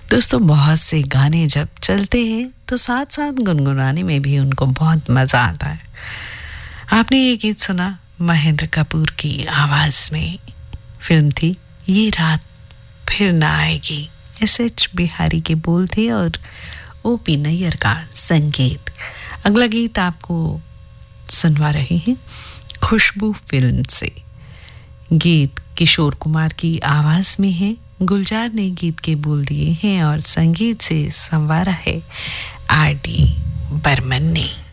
दोस्तों, बहुत से गाने जब चलते हैं तो साथ साथ गुनगुनाने में भी उनको बहुत मज़ा आता है। आपने ये गीत सुना महेंद्र कपूर की आवाज़ में। फिल्म थी ये रात फिर ना आएगी। एस.एच. बिहारी के बोल थे और ओ.पी. नैयर का संगीत। अगला गीत आपको सुनवा रहे हैं खुशबू फिल्म से। गीत किशोर कुमार की आवाज़ में है। गुलजार ने गीत के बोल दिए हैं और संगीत से संवारा है आर.डी. बर्मन ने।